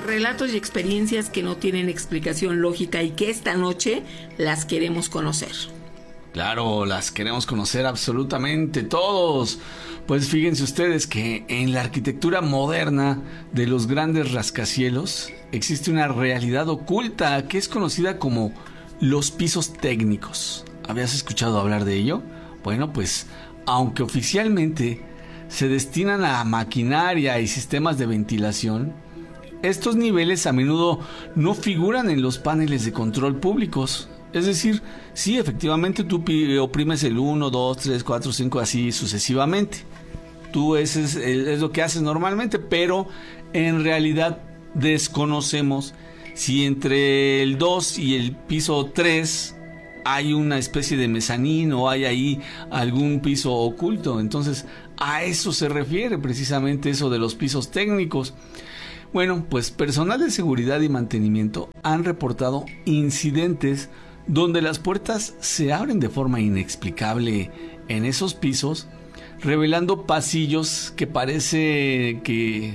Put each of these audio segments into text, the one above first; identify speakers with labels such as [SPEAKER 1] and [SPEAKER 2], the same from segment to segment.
[SPEAKER 1] Relatos y experiencias que no tienen explicación lógica y que esta noche las queremos conocer.
[SPEAKER 2] Claro, las queremos conocer absolutamente todos. Pues fíjense ustedes que en la arquitectura moderna de los grandes rascacielos existe una realidad oculta que es conocida como los pisos técnicos. ¿Habías escuchado hablar de ello? Bueno, pues aunque oficialmente se destinan a maquinaria y sistemas de ventilación, estos niveles a menudo no figuran en los paneles de control públicos. Es decir, sí, efectivamente tú oprimes el 1, 2, 3, 4, 5, así sucesivamente. Tú es lo que haces normalmente, pero en realidad desconocemos si entre el 2 y el piso 3 hay una especie de mezanín o hay ahí algún piso oculto. Entonces, a eso se refiere precisamente eso de los pisos técnicos. Bueno, pues personal de seguridad y mantenimiento han reportado incidentes donde las puertas se abren de forma inexplicable en esos pisos, revelando pasillos que parece que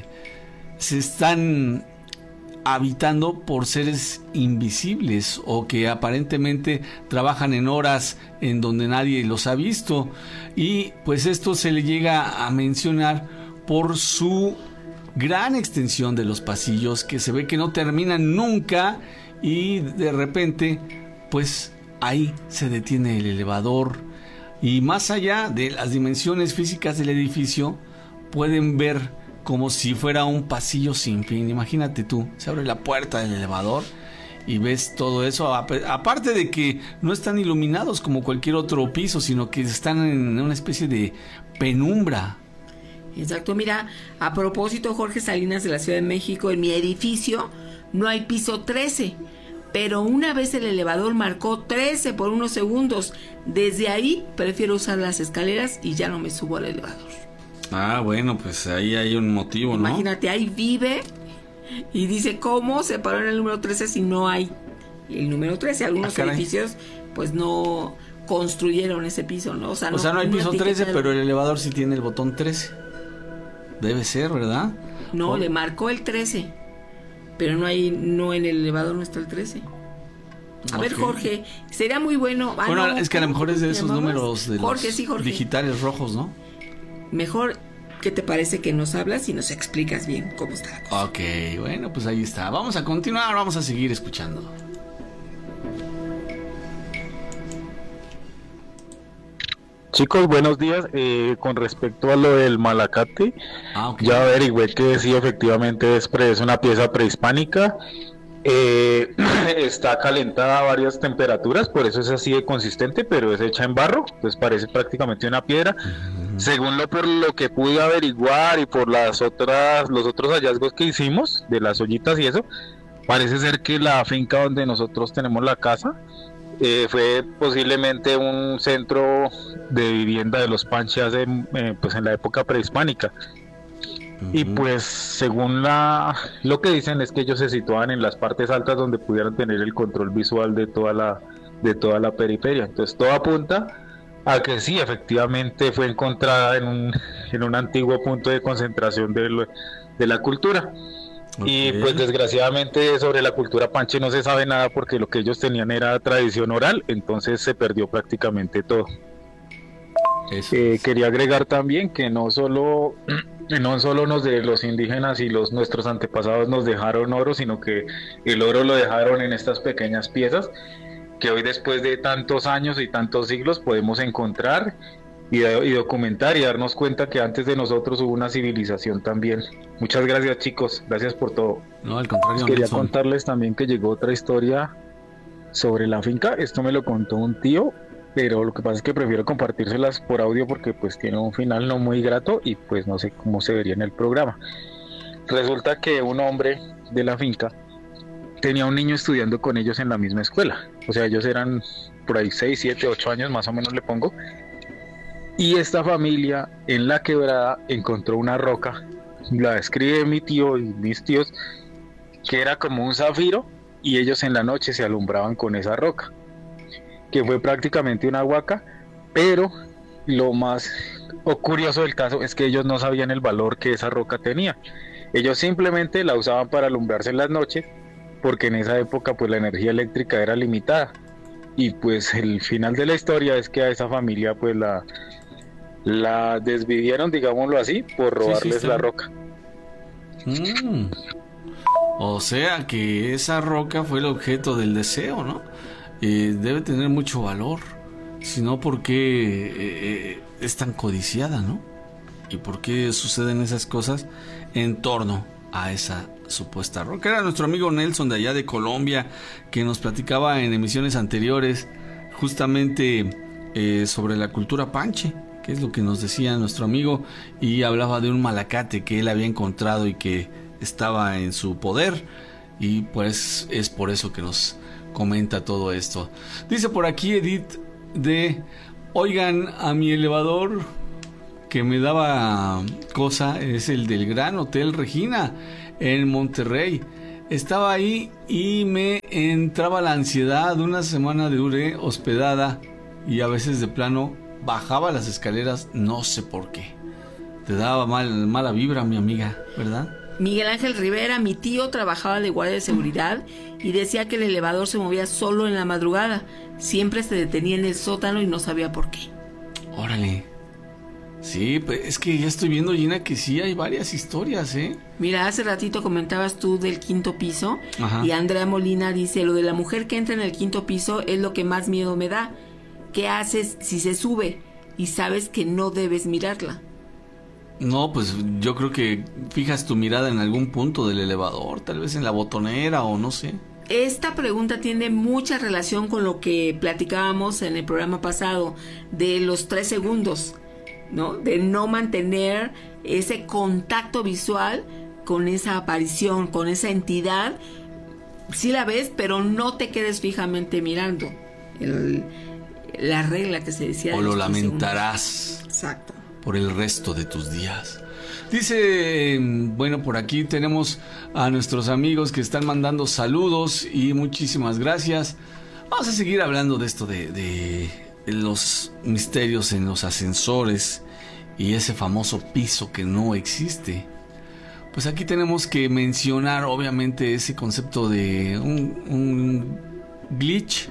[SPEAKER 2] se están habitando por seres invisibles o que aparentemente trabajan en horas en donde nadie los ha visto, y pues esto se le llega a mencionar por su gran extensión de los pasillos que se ve que no terminan nunca y de repente pues ahí se detiene el elevador y más allá de las dimensiones físicas del edificio pueden ver como si fuera un pasillo sin fin. Imagínate tú, se abre la puerta del elevador y ves todo eso, aparte de que no están iluminados como cualquier otro piso, sino que están en una especie de penumbra.
[SPEAKER 1] Exacto, mira, a propósito, Jorge Salinas de la Ciudad de México, en mi edificio no hay piso 13, pero una vez el elevador marcó 13 por unos segundos. Desde ahí prefiero usar las escaleras y ya no me subo al elevador.
[SPEAKER 2] Ah, bueno, pues ahí hay un motivo, ¿no?
[SPEAKER 1] Imagínate, ahí vive y dice, ¿cómo se paró en el número 13 si no hay el número 13? Algunos edificios pues no construyeron ese piso, ¿no? O sea,
[SPEAKER 2] no hay piso 13, pero el elevador sí tiene el botón 13. Debe ser, ¿verdad?
[SPEAKER 1] No, le marcó el 13, pero no en el elevador no está el 13. A ver, Jorge, sería muy bueno.
[SPEAKER 2] Bueno, no, es que a lo mejor es de esos números de
[SPEAKER 1] Jorge,
[SPEAKER 2] los
[SPEAKER 1] Jorge.
[SPEAKER 2] digitales rojos, ¿no?
[SPEAKER 1] Mejor, ¿qué te parece que nos hablas y nos explicas bien cómo está?
[SPEAKER 2] Ok, bueno, pues ahí está. Vamos a continuar, vamos a seguir escuchando.
[SPEAKER 3] Chicos, buenos días. Con respecto a lo del Malacate,
[SPEAKER 2] okay.
[SPEAKER 3] Ya averigüé que sí, efectivamente es una pieza prehispánica. Está calentada a varias temperaturas, por eso es así de consistente, pero es hecha en barro, pues parece prácticamente una piedra. Según por lo que pude averiguar y por los otros hallazgos que hicimos de las ollitas y eso, parece ser que la finca donde nosotros tenemos la casa fue posiblemente un centro de vivienda de los Panchas pues en la época prehispánica. Y pues según lo que dicen es que ellos se situaban en las partes altas donde pudieran tener el control visual de toda la periferia. Entonces todo apunta a que sí, efectivamente fue encontrada en un antiguo punto de concentración de la cultura. Okay. Y pues desgraciadamente sobre la cultura panche no se sabe nada porque lo que ellos tenían era tradición oral, entonces se perdió prácticamente todo. Quería agregar también que no solo los indígenas y nuestros antepasados nos dejaron oro, sino que el oro lo dejaron en estas pequeñas piezas que hoy, después de tantos años y tantos siglos, podemos encontrar y documentar y darnos cuenta que antes de nosotros hubo una civilización también. Muchas gracias, chicos, gracias por todo.
[SPEAKER 2] No, al contrario.
[SPEAKER 3] Quería contarles también que llegó otra historia sobre la finca. Esto me lo contó un tío, pero lo que pasa es que prefiero compartírselas por audio porque pues tiene un final no muy grato y pues no sé cómo se vería en el programa. Resulta que un hombre de la finca tenía un niño estudiando con ellos en la misma escuela, o sea, ellos eran por ahí 6, 7, 8 años más o menos le pongo, y esta familia en la quebrada encontró una roca, la describe mi tío y mis tíos, que era como un zafiro, y ellos en la noche se alumbraban con esa roca, que fue prácticamente una huaca, pero lo más curioso del caso es que ellos no sabían el valor que esa roca tenía. Ellos simplemente la usaban para alumbrarse en las noches, porque en esa época pues la energía eléctrica era limitada. Y pues el final de la historia es que a esa familia pues la desvivieron, digámoslo así, por robarles la roca.
[SPEAKER 2] O sea que esa roca fue el objeto del deseo, ¿no? Debe tener mucho valor. Si no, ¿por qué es tan codiciada, no? ¿Y por qué suceden esas cosas en torno a esa supuesta roca? Era nuestro amigo Nelson de allá de Colombia, que nos platicaba en emisiones anteriores justamente sobre la cultura panche, que es lo que nos decía nuestro amigo, y hablaba de un malacate que él había encontrado y que estaba en su poder, y pues es por eso que nos comenta todo esto. Dice por aquí Edith oigan, a mi elevador que me daba cosa es el del Gran Hotel Regina en Monterrey. Estaba ahí y me entraba la ansiedad. Una semana duré hospedada y a veces de plano bajaba las escaleras, no sé por qué. Te daba mala vibra, mi amiga, ¿verdad?
[SPEAKER 1] Miguel Ángel Rivera, mi tío trabajaba de guardia de seguridad y decía que el elevador se movía solo en la madrugada. Siempre se detenía en el sótano y no sabía por qué.
[SPEAKER 2] Órale. Sí, pues es que ya estoy viendo, Gina, que sí hay varias historias, ¿eh?
[SPEAKER 1] Mira, hace ratito comentabas tú del quinto piso.
[SPEAKER 2] Ajá.
[SPEAKER 1] Y Andrea Molina dice, lo de la mujer que entra en el quinto piso es lo que más miedo me da. ¿Qué haces si se sube y sabes que no debes mirarla?
[SPEAKER 2] No, pues yo creo que fijas tu mirada en algún punto del elevador, tal vez en la botonera o no sé.
[SPEAKER 1] Esta pregunta tiene mucha relación con lo que platicábamos en el programa pasado de los 3 segundos, ¿no? De no mantener ese contacto visual con esa aparición, con esa entidad. Sí la ves, pero no te quedes fijamente mirando. La regla que se decía.
[SPEAKER 2] O lo lamentarás.
[SPEAKER 1] Exacto.
[SPEAKER 2] Por el resto de tus días. Dice, bueno, por aquí tenemos a nuestros amigos que están mandando saludos y muchísimas gracias. Vamos a seguir hablando de esto de los misterios en los ascensores y ese famoso piso que no existe. Pues aquí tenemos que mencionar obviamente ese concepto de un glitch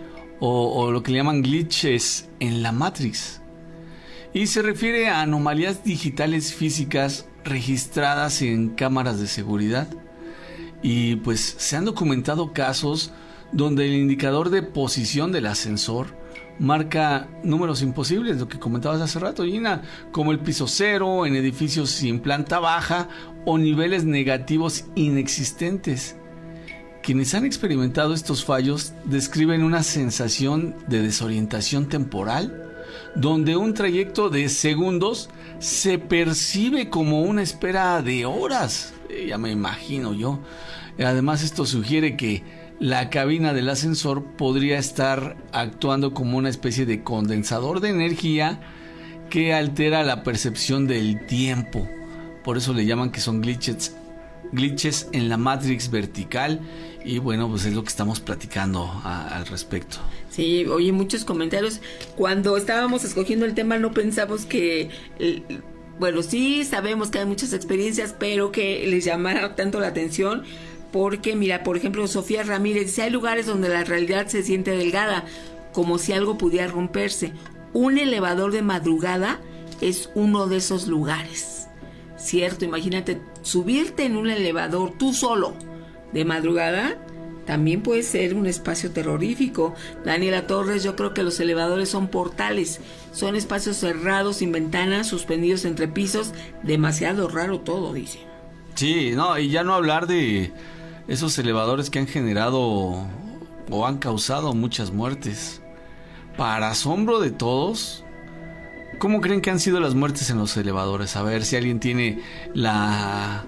[SPEAKER 2] o lo que le llaman glitches en la Matrix. Y se refiere a anomalías digitales físicas registradas en cámaras de seguridad. Y pues se han documentado casos donde el indicador de posición del ascensor marca números imposibles, lo que comentabas hace rato, Gina, como el piso 0 en edificios sin planta baja o niveles negativos inexistentes. Quienes han experimentado estos fallos describen una sensación de desorientación temporal, donde un trayecto de segundos se percibe como una espera de horas. Ya me imagino yo. Además, esto sugiere que la cabina del ascensor podría estar actuando como una especie de condensador de energía que altera la percepción del tiempo. Por eso le llaman que son glitches en la Matrix vertical. Y bueno, pues es lo que estamos platicando al respecto.
[SPEAKER 1] Sí, oye, muchos comentarios. Cuando estábamos escogiendo el tema no pensamos que... bueno, sí sabemos que hay muchas experiencias, pero que les llamara tanto la atención. Porque, mira, por ejemplo, Sofía Ramírez dice, hay lugares donde la realidad se siente delgada, como si algo pudiera romperse. Un elevador de madrugada es uno de esos lugares. Cierto, imagínate, subirte en un elevador tú solo de madrugada también puede ser un espacio terrorífico. Daniela Torres, yo creo que los elevadores son portales, son espacios cerrados sin ventanas, suspendidos entre pisos, demasiado raro todo, dice.
[SPEAKER 2] Sí, no, y ya no hablar de esos elevadores que han generado o han causado muchas muertes. Para asombro de todos, ¿cómo creen que han sido las muertes en los elevadores? A ver si alguien tiene la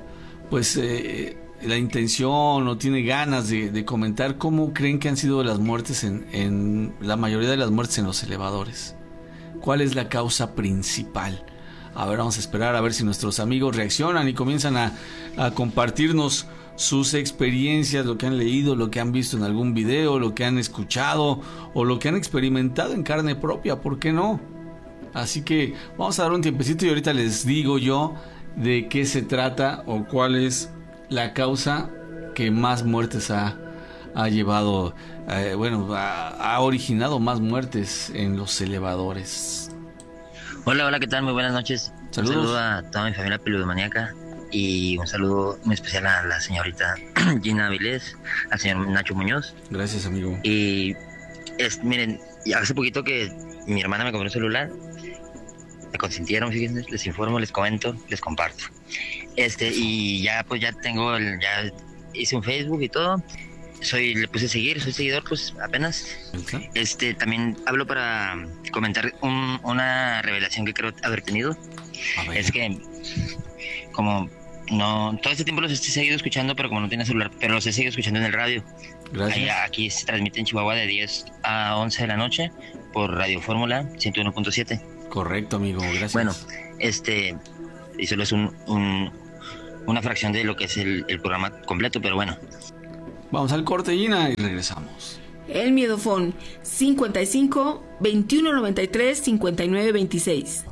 [SPEAKER 2] intención o tiene ganas de comentar cómo creen que han sido las muertes en la mayoría de las muertes en los elevadores. ¿Cuál es la causa principal? A ver, vamos a esperar a ver si nuestros amigos reaccionan y comienzan a compartirnos sus experiencias, lo que han leído, lo que han visto en algún video, lo que han escuchado o lo que han experimentado en carne propia, ¿por qué no? Así que vamos a dar un tiempecito y ahorita les digo yo de qué se trata o cuál es la causa que más muertes ha llevado, ha originado más muertes en los elevadores.
[SPEAKER 4] Hola, ¿qué tal? Muy buenas noches.
[SPEAKER 2] Saludos.
[SPEAKER 4] Un saludo a toda mi familia peludomaníaca y un saludo muy especial a la señorita Gina Avilés, al señor Nacho Muñoz.
[SPEAKER 2] Gracias, amigo.
[SPEAKER 4] Y miren, hace poquito que mi hermana me compró un celular, me consintieron, fíjense, les informo, les comento, les comparto. Y ya pues ya tengo ya hice un Facebook y todo. Le puse seguir, soy seguidor pues apenas. También hablo para comentar una revelación que creo haber tenido. Es que como no, todo este tiempo los he seguido escuchando, pero como no tenía celular, pero los he seguido escuchando en el radio.
[SPEAKER 2] Gracias.
[SPEAKER 4] Aquí se transmite en Chihuahua de 10 a 11 de la noche por Radio Fórmula 101.7.
[SPEAKER 2] Correcto, amigo, gracias.
[SPEAKER 4] Bueno, y solo es una fracción de lo que es el programa completo, pero bueno.
[SPEAKER 2] Vamos al corte, Gina, y regresamos.
[SPEAKER 1] El Miedofón 55 21 93 59 26.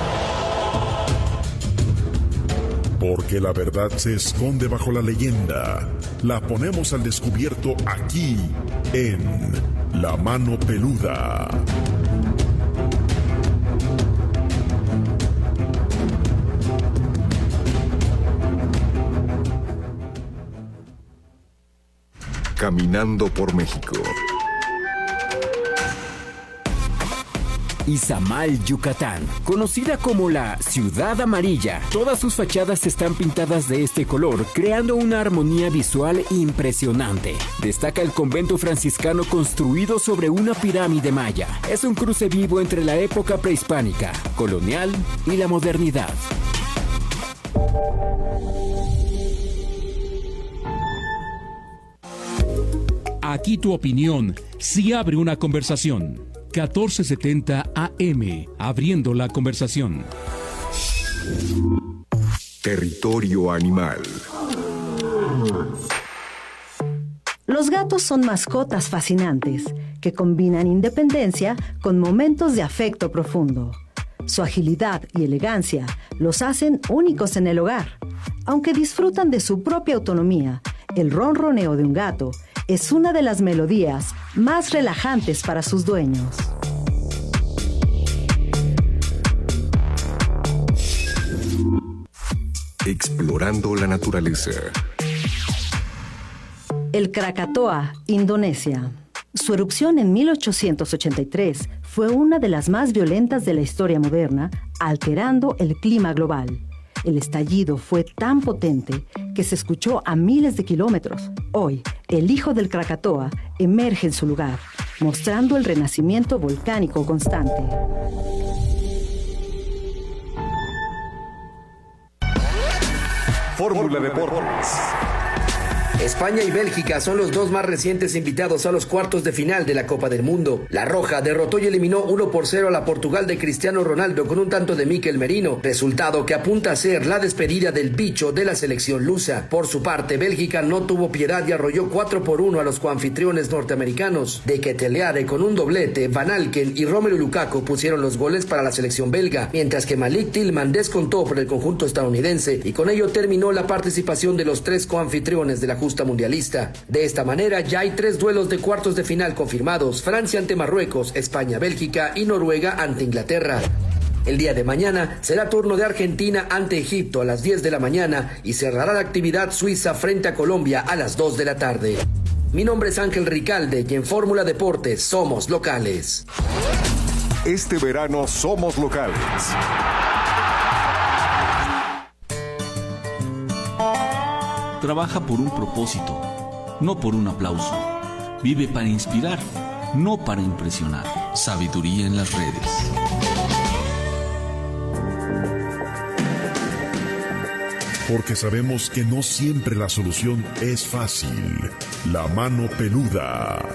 [SPEAKER 5] Porque la verdad se esconde bajo la leyenda. La ponemos al descubierto aquí, en La Mano Peluda. Caminando por México.
[SPEAKER 6] Izamal, Yucatán, conocida como la Ciudad Amarilla. Todas sus fachadas están pintadas de este color, creando una armonía visual impresionante. Destaca el convento franciscano construido sobre una pirámide maya. Es un cruce vivo entre la época prehispánica, colonial y la modernidad.
[SPEAKER 7] Aquí tu opinión sí abre una conversación. 1470 AM, abriendo la conversación.
[SPEAKER 5] Territorio animal.
[SPEAKER 8] Los gatos son mascotas fascinantes que combinan independencia con momentos de afecto profundo. Su agilidad y elegancia los hacen únicos en el hogar. Aunque disfrutan de su propia autonomía, el ronroneo de un gato es una de las melodías más relajantes para sus dueños.
[SPEAKER 5] Explorando la naturaleza.
[SPEAKER 8] El Krakatoa, Indonesia. Su erupción en 1883 fue una de las más violentas de la historia moderna, alterando el clima global. El estallido fue tan potente que se escuchó a miles de kilómetros. Hoy, el hijo del Krakatoa emerge en su lugar, mostrando el renacimiento volcánico constante.
[SPEAKER 9] Fórmula Deportes. España y Bélgica son los dos más recientes invitados a los cuartos de final de la Copa del Mundo. La Roja derrotó y eliminó 1-0 a la Portugal de Cristiano Ronaldo con un tanto de Mikel Merino, resultado que apunta a ser la despedida del bicho de la selección lusa. Por su parte, Bélgica no tuvo piedad y arrolló 4-1 a los coanfitriones norteamericanos. De Ketelaere con un doblete, Van Alken y Romelu Lukaku pusieron los goles para la selección belga, mientras que Malik Tillman descontó por el conjunto estadounidense y con ello terminó la participación de los tres coanfitriones de la justa mundialista. De esta manera ya hay 3 duelos de cuartos de final confirmados: Francia ante Marruecos, España, Bélgica y Noruega ante Inglaterra. El día de mañana será turno de Argentina ante Egipto a las 10 de la mañana y cerrará la actividad Suiza frente a Colombia a las 2 de la tarde. Mi nombre es Ángel Ricalde y en Fórmula Deportes somos locales.
[SPEAKER 5] Este verano somos locales.
[SPEAKER 10] Trabaja por un propósito, no por un aplauso. Vive para inspirar, no para impresionar. Sabiduría en las redes.
[SPEAKER 5] Porque sabemos que no siempre la solución es fácil. La Mano Peluda.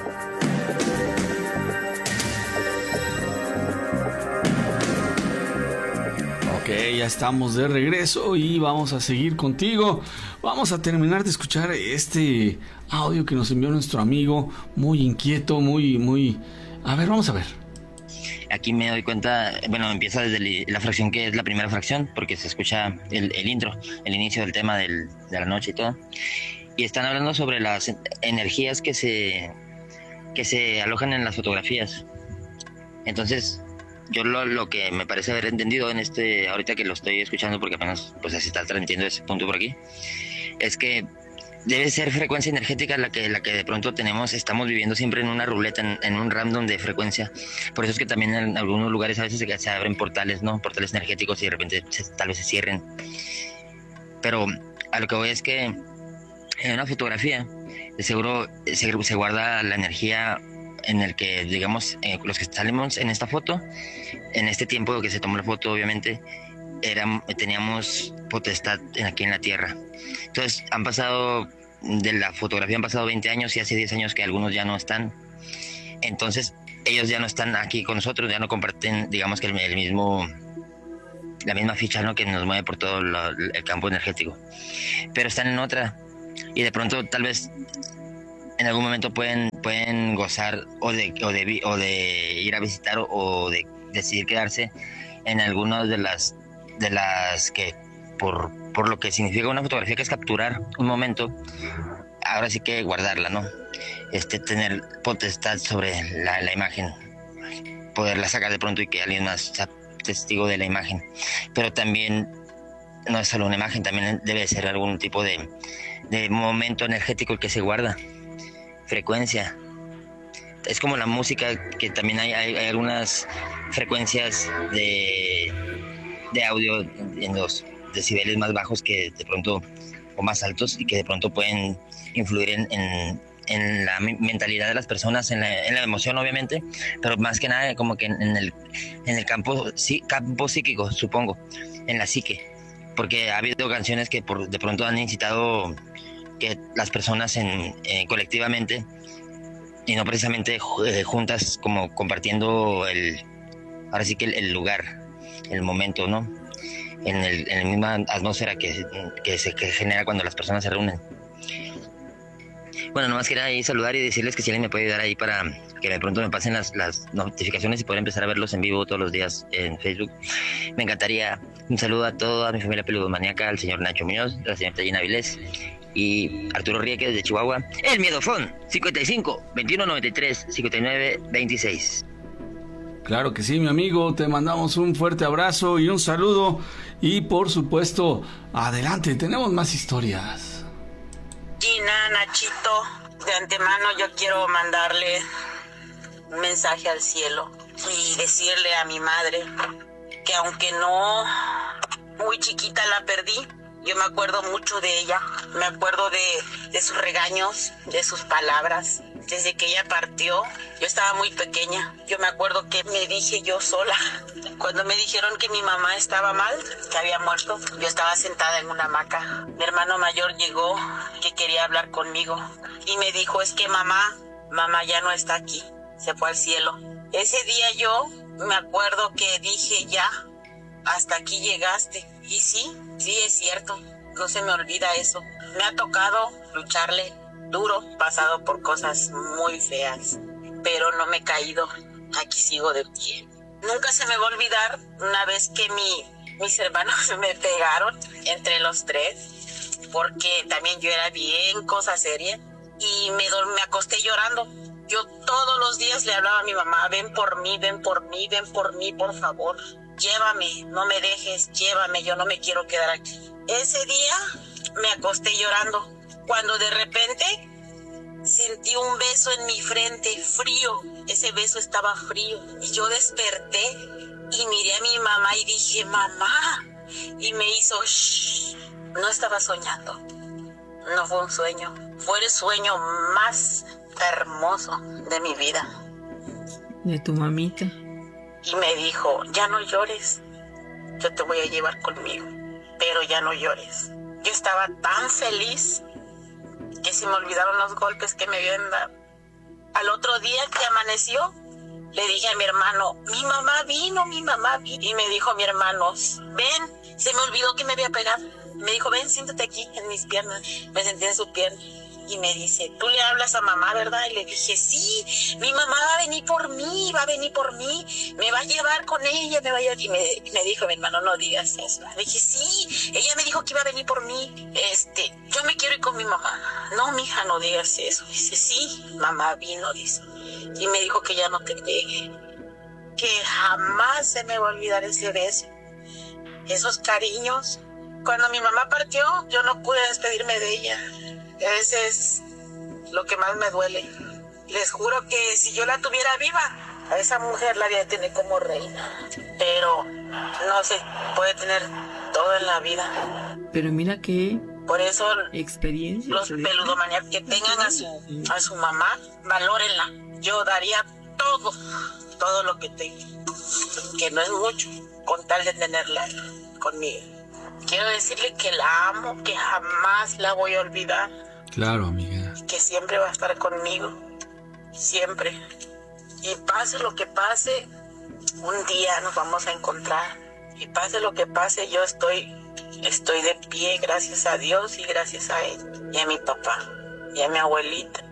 [SPEAKER 2] Ok, ya estamos de regreso y vamos a seguir contigo. Vamos a terminar de escuchar este audio que nos envió nuestro amigo, muy inquieto, muy... A ver, vamos a ver.
[SPEAKER 4] Aquí me doy cuenta, bueno, empieza desde la fracción que es la primera fracción, porque se escucha el intro, el inicio del tema de la noche y todo. Y están hablando sobre las energías que se alojan en las fotografías. Entonces, yo lo que me parece haber entendido en ahorita que lo estoy escuchando, porque apenas pues se está transmitiendo ese punto por aquí, es que debe ser frecuencia energética la que de pronto estamos viviendo siempre en una ruleta, en un random de frecuencia. Por eso es que también en algunos lugares a veces se abren portales, ¿no? Portales energéticos y de repente tal vez se cierren. Pero a lo que voy es que en una fotografía de seguro se guarda la energía en el que, digamos, los que salimos en esta foto, en este tiempo que se tomó la foto, obviamente, teníamos potestad aquí en la Tierra. Entonces, de la fotografía han pasado 20 años y hace 10 años que algunos ya no están. Entonces, ellos ya no están aquí con nosotros, ya no comparten, digamos, que la misma ficha, ¿no?, que nos mueve por todo el campo energético. Pero están en otra, y de pronto, tal vez, en algún momento pueden gozar o de ir a visitar o de decidir quedarse en algunas de las que por lo que significa una fotografía, que es capturar un momento, ahora sí que guardarla, ¿no? Tener potestad sobre la imagen, poderla sacar de pronto y que alguien más sea testigo de la imagen. Pero también no es solo una imagen, también debe ser algún tipo de momento energético el que se guarda, frecuencia. Es como la música, que también hay algunas frecuencias de audio en los decibeles más bajos que de pronto, o más altos, y que de pronto pueden influir en la mentalidad de las personas, en la emoción, obviamente, pero más que nada como que en el campo psíquico, supongo, en la psique, porque ha habido canciones que de pronto han incitado que las personas colectivamente, y no precisamente juntas, como compartiendo ahora sí que el lugar, el momento, ¿no?, en la misma atmósfera que se genera cuando las personas se reúnen. Bueno, nomás quería ahí saludar y decirles que si alguien me puede ayudar ahí para que de pronto me pasen las notificaciones y poder empezar a verlos en vivo todos los días en Facebook, me encantaría. Un saludo a toda mi familia peludomaníaca, al señor Nacho Muñoz, a la señorita Gina Vilés y Arturo Rieke desde Chihuahua. El Miedofón, 55 21 93 59 26.
[SPEAKER 2] Claro que sí, mi amigo, te mandamos un fuerte abrazo y un saludo, y por supuesto, adelante, tenemos más historias.
[SPEAKER 11] Gina, Nachito, de antemano yo quiero mandarle un mensaje al cielo y decirle a mi madre que aunque no muy chiquita la perdí, yo me acuerdo mucho de ella, me acuerdo de sus regaños, de sus palabras. Desde que ella partió, yo estaba muy pequeña. Yo me acuerdo que me dije yo sola, cuando me dijeron que mi mamá estaba mal, que había muerto, yo estaba sentada en una hamaca. Mi hermano mayor llegó, que quería hablar conmigo, y me dijo, es que mamá ya no está aquí, se fue al cielo. Ese día yo me acuerdo que dije, ya, hasta aquí llegaste. Y sí, es cierto, no se me olvida eso. Me ha tocado lucharle duro, pasado por cosas muy feas, pero no me he caído, aquí sigo de pie. Nunca se me va a olvidar una vez que mis hermanos me pegaron entre los tres, porque también yo era bien cosa seria, y me acosté llorando. Yo todos los días le hablaba a mi mamá, ven por mí, por favor, llévame, no me dejes, llévame, yo no me quiero quedar aquí. Ese día me acosté llorando, cuando de repente sentí un beso en mi frente, frío. Ese beso estaba frío. Y yo desperté y miré a mi mamá y dije, mamá. Y me hizo, shh. No estaba soñando. No fue un sueño. Fue el sueño más hermoso de mi vida.
[SPEAKER 1] De tu mamita.
[SPEAKER 11] Y me dijo, ya no llores. Yo te voy a llevar conmigo. Pero ya no llores. Yo estaba tan feliz que se me olvidaron los golpes que me habían dado. Al otro día que amaneció, le dije a mi hermano, mi mamá vino. Y me dijo mi hermano, ven, se me olvidó que me había pegado. Me dijo, ven, siéntate aquí en mis piernas. Me senté en su pierna. Y me dice, ¿tú le hablas a mamá, verdad? Y le dije, sí, mi mamá va a venir por mí, me va a llevar con ella, me va a llevar. Y me dijo mi hermano, no digas eso. Le dije, sí, ella me dijo que iba a venir por mí. Yo me quiero ir con mi mamá. No, mija, no digas eso. Dice, sí, mamá vino, dice. Y me dijo que ya no te deje. Que jamás se me va a olvidar ese beso. Esos cariños. Cuando mi mamá partió, yo no pude despedirme de ella. Ese es lo que más me duele. Les juro que si yo la tuviera viva, a esa mujer la haría tener como reina. Pero no se puede tener todo en la vida.
[SPEAKER 1] Pero mira qué
[SPEAKER 11] por eso
[SPEAKER 1] experiencia.
[SPEAKER 11] Los peludomaníacos que tengan a su mamá, valórenla. Yo daría todo lo que tengo, que no es mucho, con tal de tenerla conmigo. Quiero decirle que la amo, que jamás la voy a olvidar.
[SPEAKER 2] Claro, amiga.
[SPEAKER 11] Que siempre va a estar conmigo, siempre. Y pase lo que pase, un día nos vamos a encontrar. Y pase lo que pase, yo estoy de pie, gracias a Dios y gracias a él. Y a mi papá, y a mi abuelita.